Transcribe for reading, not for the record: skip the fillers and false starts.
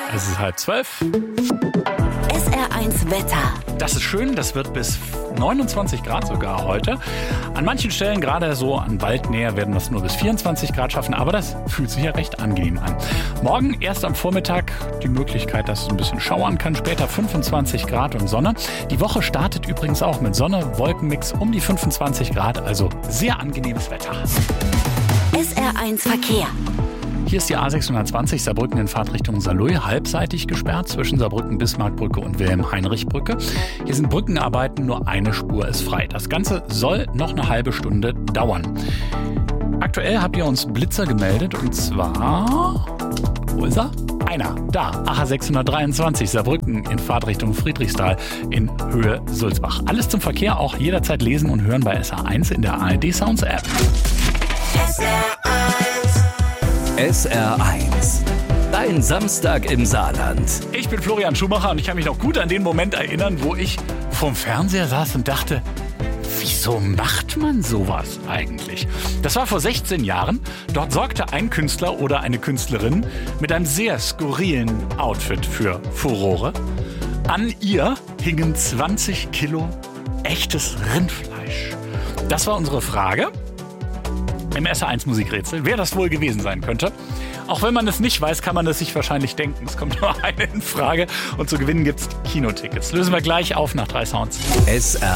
Es ist 11:30. SR1 Wetter. Das ist schön, das wird bis 29 Grad sogar heute. An manchen Stellen, gerade so an Waldnähe, werden wir es nur bis 24 Grad schaffen, aber das fühlt sich ja recht angenehm an. Morgen erst am Vormittag die Möglichkeit, dass es ein bisschen schauern kann, später 25 Grad und Sonne. Die Woche startet übrigens auch mit Sonne, Wolkenmix um die 25 Grad, also sehr angenehmes Wetter. SR1 Verkehr. Hier ist die A620 Saarbrücken in Fahrtrichtung Saarlouis halbseitig gesperrt zwischen Saarbrücken-Bismarckbrücke und Wilhelm-Heinrich-Brücke. Hier sind Brückenarbeiten, nur eine Spur ist frei. Das Ganze soll noch eine halbe Stunde dauern. Aktuell habt ihr uns Blitzer gemeldet und zwar... Wo ist er? Einer, da, AH623 Saarbrücken in Fahrtrichtung Friedrichsthal in Höhe Sulzbach. Alles zum Verkehr auch jederzeit lesen und hören bei SR1 in der ARD Sounds App. SR1, dein Samstag im Saarland. Ich bin Florian Schumacher und ich kann mich noch gut an den Moment erinnern, wo ich vorm Fernseher saß und dachte, wieso macht man sowas eigentlich? Das war vor 16 Jahren. Dort sorgte ein Künstler oder eine Künstlerin mit einem sehr skurrilen Outfit für Furore. An ihr hingen 20 Kilo echtes Rindfleisch. Das war unsere Frage im SR1 Musikrätsel, wer das wohl gewesen sein könnte. Auch wenn man es nicht weiß, kann man es sich wahrscheinlich denken. Es kommt nur eine in Frage und zu gewinnen gibt's Kinotickets. Lösen wir gleich auf nach 3 Sounds. SR